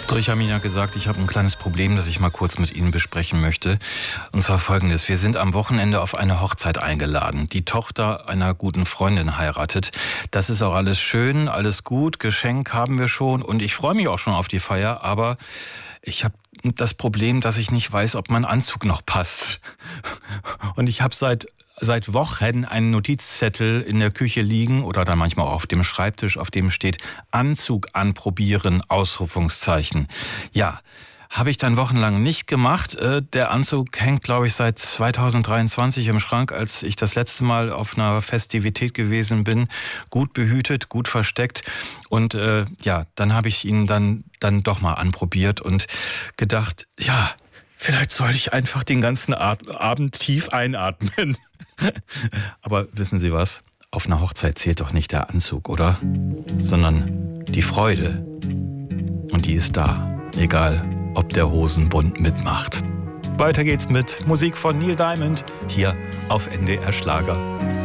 Strich haben Ihnen ja gesagt, ich habe ein kleines Problem, das ich mal kurz mit Ihnen besprechen möchte. Und zwar Folgendes. Wir sind am Wochenende auf eine Hochzeit eingeladen. Die Tochter einer guten Freundin heiratet. Das ist auch alles schön, alles gut. Geschenk haben wir schon und ich freue mich auch schon auf die Feier. Aber ich habe das Problem, dass ich nicht weiß, ob mein Anzug noch passt. Und ich habe seit Wochen einen Notizzettel in der Küche liegen oder dann manchmal auch auf dem Schreibtisch, auf dem steht Anzug anprobieren, Ausrufungszeichen. Ja, habe ich dann wochenlang nicht gemacht. Der Anzug hängt, glaube ich, seit 2023 im Schrank, als ich das letzte Mal auf einer Festivität gewesen bin. Gut behütet, gut versteckt. Und dann habe ich ihn dann doch mal anprobiert und gedacht, ja, vielleicht soll ich einfach den ganzen Abend tief einatmen. Aber wissen Sie was? Auf einer Hochzeit zählt doch nicht der Anzug, oder? Sondern die Freude. Und die ist da. Egal, ob der Hosenbund mitmacht. Weiter geht's mit Musik von Neil Diamond hier auf NDR Schlager.